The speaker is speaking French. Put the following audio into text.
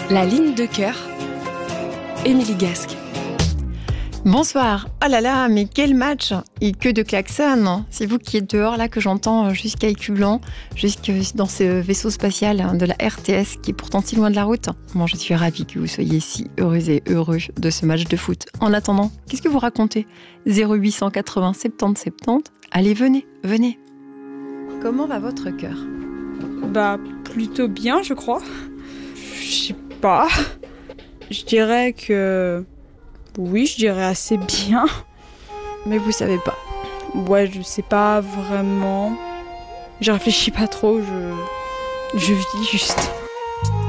La ligne de cœur, Émilie Gasque. Bonsoir. Oh là là, mais quel match! Et que de klaxons! C'est vous qui êtes dehors là que j'entends jusqu'à Écublanc, jusque dans ce vaisseau spatial de la RTS qui est pourtant si loin de la route. Bon, je suis ravie que vous soyez si heureux et heureux de ce match de foot. En attendant, qu'est-ce que vous racontez? 0880 70 70. Allez, venez. Comment va votre cœur? Plutôt bien, je crois. Je sais pas. Je dirais que... Oui, je dirais assez bien. Mais vous savez pas. Ouais, je sais pas vraiment. Je réfléchis pas trop, je vis juste.